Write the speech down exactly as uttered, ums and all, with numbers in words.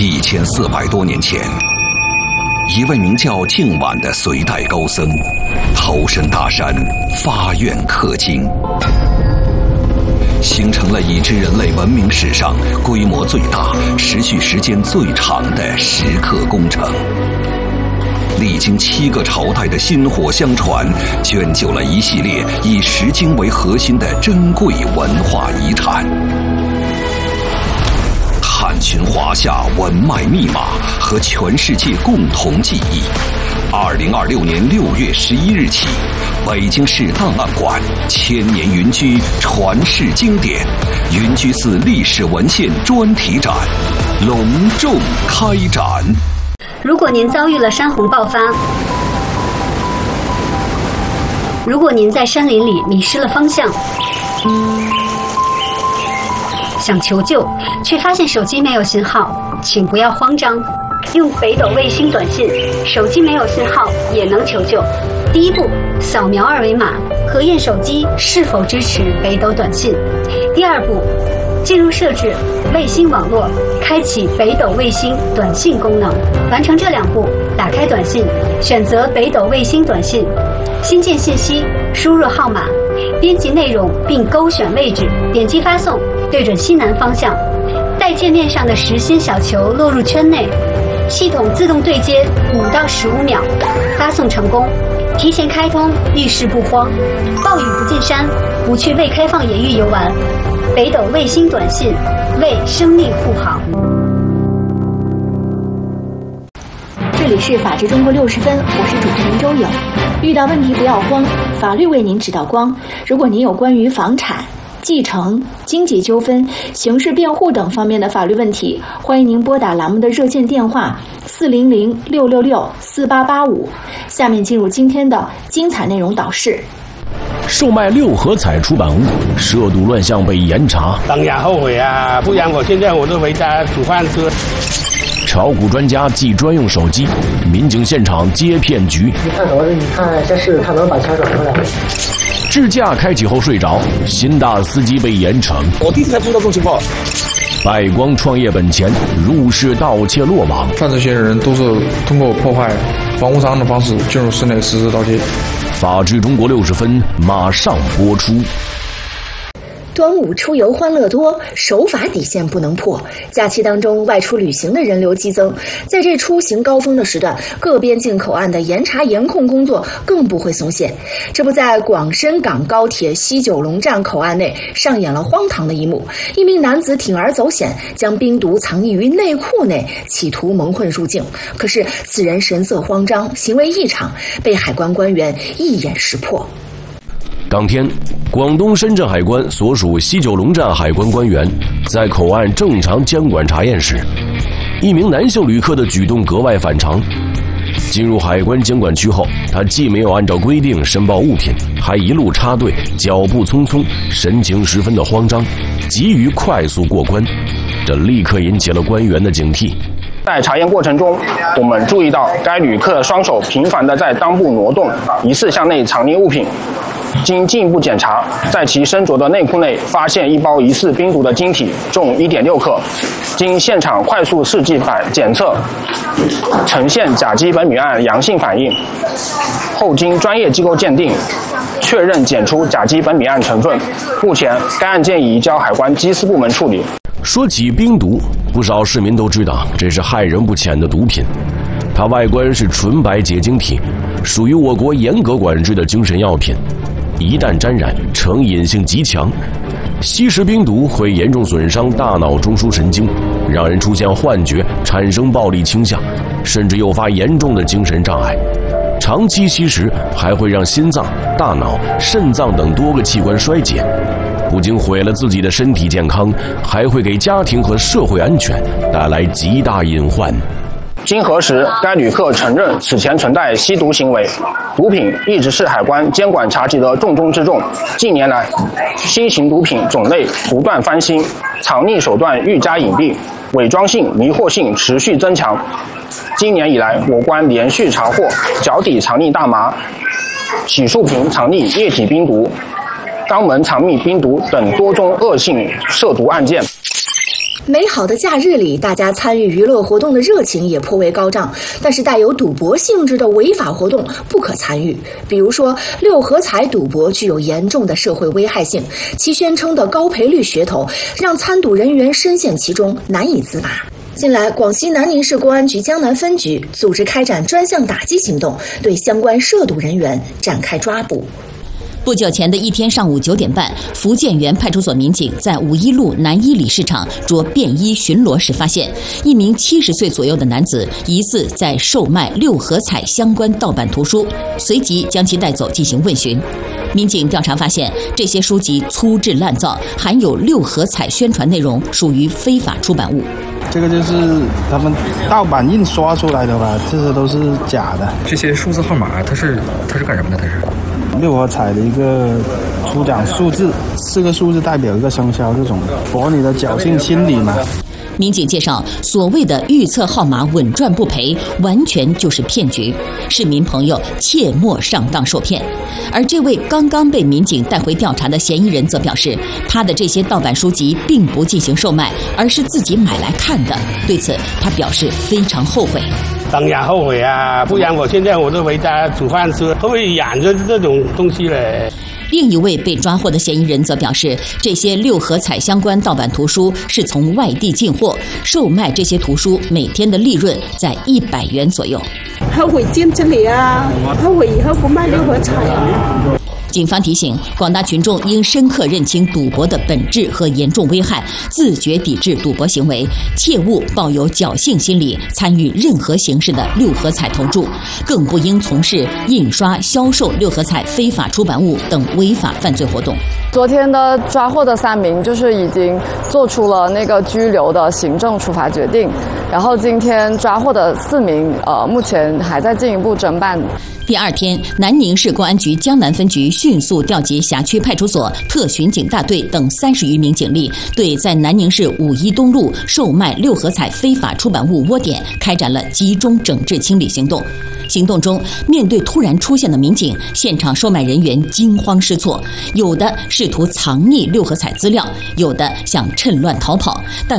一千四百多年前，一位名叫净晚的隋代高僧，投身大山，发愿刻经，形成了已知人类文明史上规模最大、持续时间最长的石刻工程。历经七个朝代的薪火相传，卷就了一系列以石经为核心的珍贵文化遗产。探寻华夏文脉密码和全世界共同记忆。二零二六年六月十一日起，北京市档案馆千年云居传世经典云居寺历史文献专题展隆重开展。 如果您遭遇了山洪爆发，如果您在山林里迷失了方向，想求救却发现手机没有信号，请不要慌张，用北斗卫星短信，手机没有信号也能求救。第一步，扫描二维码，核验手机是否支持北斗短信。第二步，进入设置卫星网络，开启北斗卫星短信功能。完成这两步，打开短信，选择北斗卫星短信，新建信息，输入号码，编辑内容并勾选位置，点击发送，对准西南方向，待界面上的实心小球落入圈内，系统自动对接五到十五秒，发送成功。提前开通，遇事不慌，暴雨不进山，不去未开放野域游玩。北斗卫星短信，为生命护航。 这里是法治中国六十分，我是主持人周颖。遇到问题不要慌，法律为您指导光。如果您有关于房产、继承、经济纠纷、刑事辩护等方面的法律问题，欢迎您拨打栏目的热线电话四零零六六六四八八五。下面进入今天的精彩内容导视。 售卖六合彩出版物，涉赌乱象被严查。 当然后悔啊！不然我现在我都回家煮饭吃。 炒股专家寄专用手机，民警现场揭骗局。 你看儿子，你看这是他能把钱转回来。 智驾开启后睡着，新大司机被严惩。 我弟弟才不知道这种情况。 败光创业本钱，入室盗窃落网。 犯罪嫌疑人都是通过破坏房屋商的方式进入室内实施盗窃。 法治中国六十分马上播出。 端午出游欢乐多，守法底线不能破。假期当中外出旅行的人流激增，在这出行高峰的时段，各边境口岸的严查严控工作更不会松懈。这不，在广深港高铁西九龙站口岸内上演了荒唐的一幕：一名男子铤而走险，将冰毒藏匿于内裤内，企图蒙混入境。可是此人神色慌张，行为异常，被海关官员一眼识破。 当天，广东深圳海关所属西九龙站海关官员在口岸正常监管查验时，一名男性旅客的举动格外反常。进入海关监管区后，他既没有按照规定申报物品，还一路插队，脚步匆匆，神情十分的慌张，急于快速过关，这立刻引起了官员的警惕。 在查验过程中，我们注意到该旅客的双手频繁地在裆部挪动，疑似向内藏匿物品。经进一步检查，在其身着的内裤内发现一包疑似冰毒的晶体，重 一点六克。经现场快速试剂反检测，呈现甲基苯丙胺阳性反应。后经专业机构鉴定，确认检出甲基苯丙胺成分。目前，该案件已移交海关缉私部门处理。 说起冰毒，不少市民都知道这是害人不浅的毒品。它外观是纯白结晶体，属于我国严格管制的精神药品。一旦沾染，成瘾性极强。吸食冰毒会严重损伤大脑中枢神经，让人出现幻觉，产生暴力倾向，甚至诱发严重的精神障碍。长期吸食还会让心脏、大脑、肾脏等多个器官衰竭，不仅毁了自己的身体健康，还会给家庭和社会安全带来极大隐患。 经核实，该旅客承认此前存在吸毒行为，毒品一直是海关监管查缉的重中之重。近年来，新型毒品种类不断翻新，藏匿手段愈加隐蔽，伪装性、迷惑性持续增强。今年以来，我关连续查获脚底藏匿大麻、洗漱瓶藏匿液体冰毒、肛门藏匿冰毒等多宗恶性涉毒案件。 美好的假日里，大家参与娱乐活动的热情也颇为高涨，但是带有赌博性质的违法活动不可参与。比如说，六合彩赌博具有严重的社会危害性，其宣称的高赔率噱头让参赌人员深陷其中，难以自拔。近来，广西南宁市公安局江南分局组织开展专项打击行动，对相关涉赌人员展开抓捕。 不久前的一天上午九点半，福建园派出所民警在五一路南一里市场着便衣巡逻时，发现一名七十岁左右的男子疑似在售卖六合彩相关盗版图书，随即将其带走进行问询。民警调查发现，这些书籍粗制滥造，含有六合彩宣传内容，属于非法出版物。 这个就是他们盗版印刷出来的吧，这些都是假的。 这些数字号码，它是它是干什么的？它是六合彩的一个出奖数字，四个数字代表一个生肖，这种博你的侥幸心理嘛。 民警介绍，所谓的预测号码稳赚不赔，完全就是骗局，市民朋友切莫上当受骗。而这位刚刚被民警带回调查的嫌疑人则表示，他的这些盗版书籍并不进行售卖，而是自己买来看的。对此，他表示非常后悔。 当然后悔啊！不然我现在我都回家煮饭吃，会不会养着这种东西嘞？ 另一位被抓获的嫌疑人则表示，这些六合彩相关盗版图书是从外地进货，售卖这些图书每天的利润在一百元左右。 后悔进这里啊！后悔以后不卖六合彩啊！ 警方提醒广大群众应深刻认清赌博的本质和严重危害，自觉抵制赌博行为，切勿抱有侥幸心理参与任何形式的六合彩投注，更不应从事印刷、销售六合彩非法出版物等违法犯罪活动。 昨天的抓获的三名就是已经做出了那个拘留的行政处罚决定，然后今天抓获的四名，呃，目前还在进一步侦办。 第二天，南宁市公安局江南分局迅速调集辖区派出所、特巡警大队等三十余名警力，对在南宁市五一东路售卖六合彩非法出版物窝点开展了集中整治清理行动。行动中，面对突然出现的民警，现场售卖人员惊慌失措，有的试图藏匿六合彩资料，有的想趁乱逃跑，但